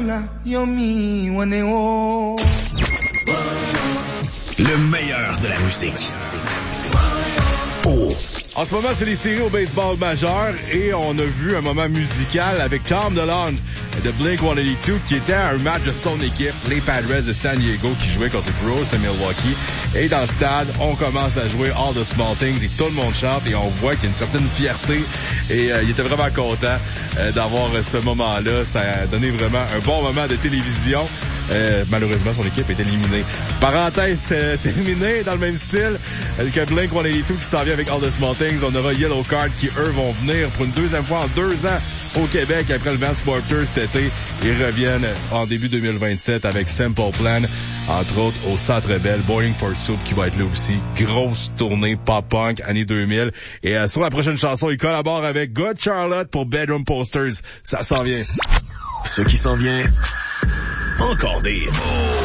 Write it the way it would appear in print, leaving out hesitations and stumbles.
Le meilleur de la musique. En ce moment, c'est les séries au baseball majeur et on a vu un moment musical avec Tom DeLonge de Blink-182 qui était à un match de son équipe, les Padres de San Diego, qui jouaient contre les Brewers de Milwaukee. Et dans le stade, on commence à jouer All the Small Things et tout le monde chante et on voit qu'il y a une certaine fierté et il était vraiment content d'avoir ce moment-là. Ça a donné vraiment un bon moment de télévision. Malheureusement, son équipe est éliminée. Parenthèse terminée dans le même style que Blink-182 qui s'en vient avec All the Small Things. On aura Yellow Card qui, eux, vont venir pour une deuxième fois en 2 ans au Québec après le Vans Warped cet été. Ils reviennent en début 2027 avec Simple Plan, entre autres au Centre Bell, Boring for Soup qui va être là aussi. Grosse tournée pop-punk année 2000. Et sur la prochaine chanson, ils collaborent avec Good Charlotte pour Bedroom Posters. Ça s'en vient. Ce qui s'en vient, encore des